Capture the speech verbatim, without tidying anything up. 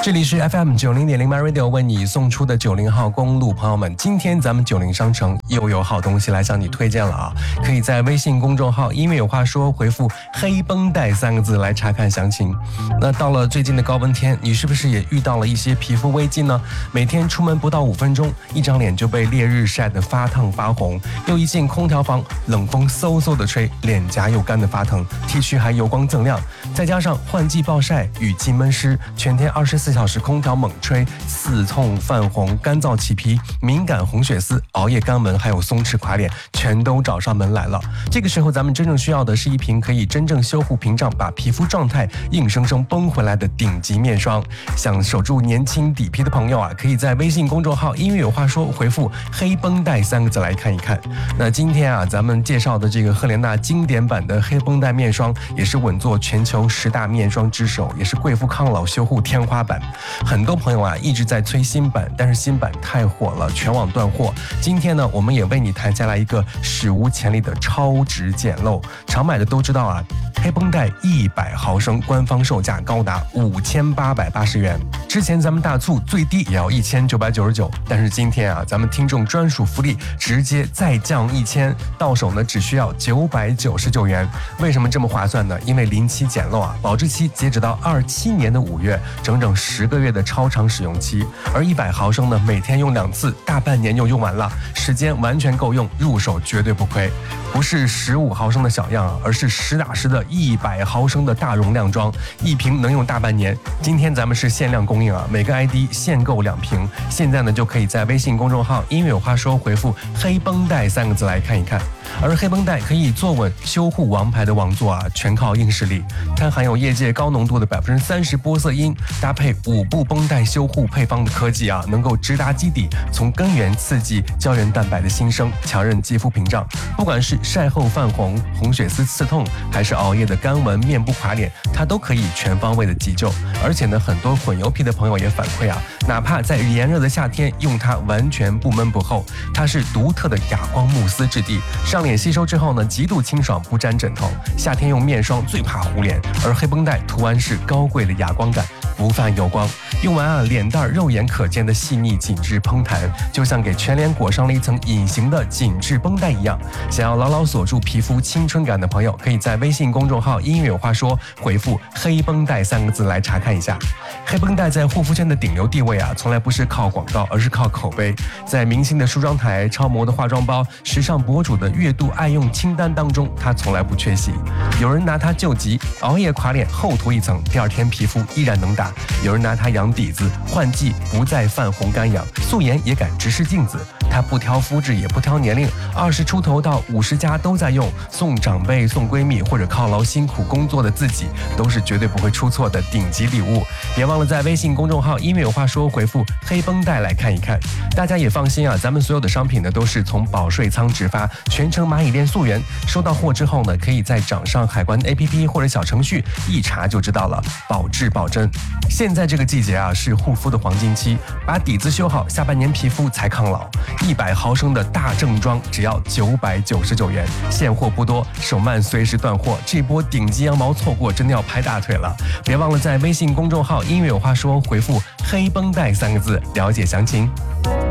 这里是 F M 九零点零 My Radio 为你送出的九零号公路朋友们，今天咱们九零商城又有好东西来向你推荐了啊！可以在微信公众号音乐有话说回复黑绷带三个字来查看详情。那到了最近的高温天，你是不是也遇到了一些皮肤危机呢？每天出门不到五分钟，一张脸就被烈日晒得发烫发红，又一进空调房，冷风嗖嗖的吹，脸颊又干得发疼， T 恤还油光锃亮，再加上换季暴晒，雨季闷湿，全天二十四小时空调猛吹，刺痛泛红，干燥起皮，敏感红血丝，熬夜干纹，还有松弛垮脸，全都找上门来了。这个时候咱们真正需要的是一瓶可以真正修护屏障，把皮肤状态硬生生崩回来的顶级面霜。想守住年轻底皮的朋友啊，可以在微信公众号音乐有话说回复黑绷带三个字来看一看。那今天啊，咱们介绍的这个赫莲娜经典版的黑绷带面霜，也是稳坐全球十大面霜之首，也是贵妇抗老修护天花板。很多朋友啊一直在催新版，但是新版太火了，全网断货。今天呢，我们也为你谈下来一个史无前例的超值捡漏。常买的都知道啊，黑绷带一百毫升官方售价高达五千八百八十元，之前咱们大促最低也要一千九百九十九，但是今天啊，咱们听众专属福利直接再降一千，到手呢只需要九百九十九元。为什么这么划算呢？因为临期捡漏啊，保质期截止到二七年的五月，整整十个月的超长使用期。而一百毫升呢，每天用两次，大半年就用完了，时间完全够用，入手绝对不亏。不是十五毫升的小样啊，而是实打实的一百毫升的大容量装，一瓶能用大半年。今天咱们是限量供应啊，每个 I D 限购两瓶。现在呢，就可以在微信公众号音乐有话说回复黑绷带三个字来看一看。而黑绷带可以坐稳修护王牌的王座啊，全靠硬实力。它含有业界高浓度的百分之三十玻色因，搭配五步绷带修护配方的科技啊，能够直达基底，从根源刺激胶原蛋白的新生，强韧肌肤屏障。不管是晒后泛红、红血丝刺痛，还是熬夜的干纹、面部垮脸，它都可以全方位的急救。而且呢，很多混油皮的朋友也反馈啊，哪怕在炎热的夏天用它完全不闷不厚。它是独特的哑光慕斯质地，上脸吸收之后呢，极度清爽，不沾枕头。夏天用面霜最怕糊脸，而黑绷带图案是高贵的哑光感，不泛油光。用完啊，脸蛋肉眼可见的细腻紧致嘭弹，就像给全脸裹上了一层隐形的紧致绷带一样。想要牢牢锁住皮肤青春感的朋友，可以在微信公众号音乐有话说回复黑绷带三个字来查看一下。黑绷带在护肤圈的顶流地位啊，从来不是靠广告，而是靠口碑。在明星的梳妆台、超模的化妆包、时尚博主的月度爱用清单当中，它从来不缺席。有人拿它救急，熬夜垮脸厚涂一层，第二天皮肤依然能打；有人拿它养底子，换季不再泛红干痒，素颜也敢直视镜子。它不挑肤质，也不挑年龄，二十出头到五十加都在用，送长辈、送闺蜜或者犒劳辛苦工作的自己，都是绝对不会出错的顶级礼物。别忘了在微信公众号音乐有话说回复黑绷带来看一看。大家也放心啊，咱们所有的商品呢都是从保税仓直发，全程蚂蚁链溯源。收到货之后呢，可以在掌上海关 A P P 或者小程序一查就知道了，保质保真。现在这个季节啊，是护肤的黄金期，把底子修好，下半年皮肤才抗老。一百毫升的大正装只要九百九十九元，现货不多，手慢随时断货。这波顶级羊毛错过，真的要拍大腿了。别忘了在微信公众号音乐有话说回复黑绷带三个字了解详情。